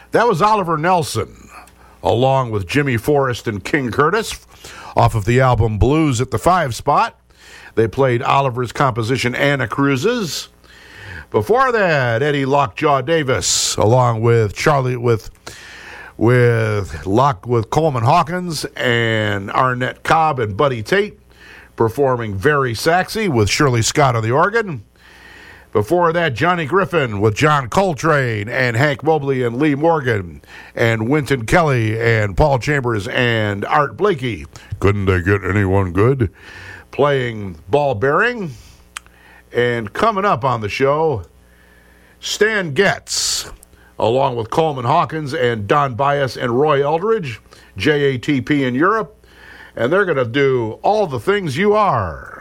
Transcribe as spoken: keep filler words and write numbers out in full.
That was Oliver Nelson, along with Jimmy Forrest and King Curtis, off of the album Blues at the Five Spot. They played Oliver's composition Anna Cruises. Before that, Eddie Lockjaw Davis, along with Charlie, with with Lock, with Coleman Hawkins and Arnett Cobb and Buddy Tate, performing Very Saxy with Shirley Scott on the organ. Before that, Johnny Griffin with John Coltrane and Hank Mobley and Lee Morgan and Wynton Kelly and Paul Chambers and Art Blakey. Couldn't they get anyone good? Playing Ball Bearing. And coming up on the show, Stan Getz, along with Coleman Hawkins and Don Bias and Roy Eldridge, J A T P in Europe. And they're going to do All the Things You Are.